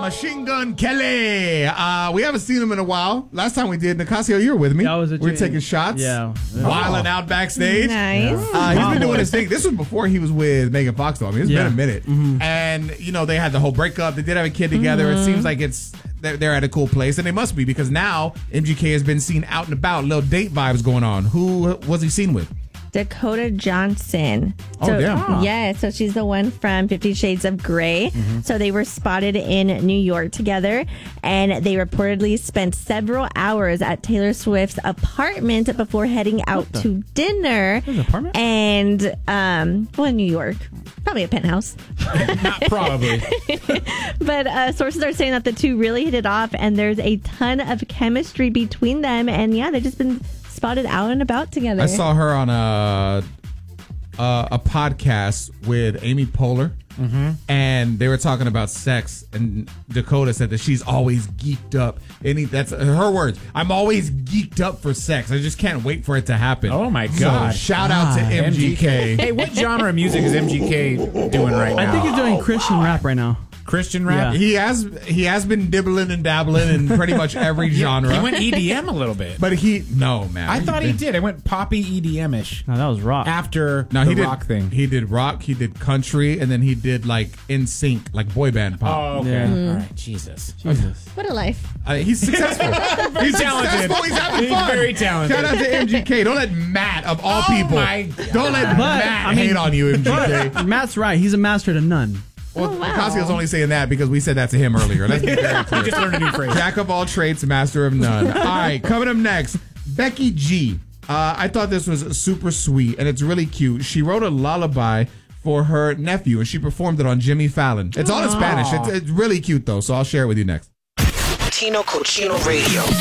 Machine Gun Kelly. We haven't seen him in a while. Last time we did, Nicasio, you were with me. That was a we were dream. taking shots. Yeah. Wilding out backstage. Nice. He's been doing his thing. This was before he was with Megan Fox, though. I mean, it's been a minute. Mm-hmm. And, you know, they had the whole breakup. They did have a kid together. It seems like they're at a cool place. And they must be, because now MGK has been seen out and about. Little date vibes going on. Who was he seen with? Dakota Johnson. Oh, damn. Yeah, so she's the one from 50 Shades of Grey. So they were spotted in New York together, and they reportedly spent several hours at Taylor Swift's apartment before heading out to dinner. His apartment? And, well, in New York. Probably a penthouse. Not probably. But sources are saying that the two really hit it off, and there's a ton of chemistry between them. And yeah, they've just been spotted out and about together. I saw her on a podcast with Amy Poehler, and they were talking about sex, and Dakota said that she's always geeked up. That's her words. I'm always geeked up for sex. I just can't wait for it to happen. Oh, my So, God. shout out to MGK. Hey, what genre of music is MGK doing right now? I think he's doing Christian rap right now. Christian rap? Yeah. He has been dibbling and dabbling in pretty much every genre. He went EDM a little bit. But no, man. I thought he did. I went poppy EDM-ish No, that was rock. after No, the he did rock thing. He did rock. He did country, and then he did like NSYNC, like boy band pop. Oh, okay. Yeah. All right. Jesus. Jesus. What a life. He's successful. He's talented. successful. He's having fun. very talented. Shout out to MGK. Don't let Matt, of all people, my don't let Matt hate on you, MGK. Matt's right. He's a master to none. Well, Oh, wow. Casio's only saying that because we said that to him earlier. Let's be very clear. I just learned a new phrase. Jack of all trades, master of none. All right, coming up next, Becky G. I thought this was super sweet, and it's really cute. She wrote a lullaby for her nephew, and she performed it on Jimmy Fallon. It's all in Spanish. It's really cute, though, so I'll share it with you next. Tino Cochino Radio.